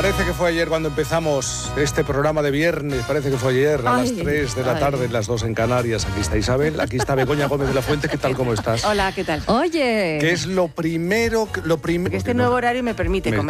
Parece que fue ayer cuando empezamos este programa de viernes, parece que fue ayer a las 3 de la tarde, las 2 en Canarias. Aquí está Isabel, aquí está Begoña Gómez de la Fuente. ¿Qué tal, cómo estás? Hola, ¿qué tal? Oye. ¿Qué es lo primero? Porque este nuevo horario me permite comer.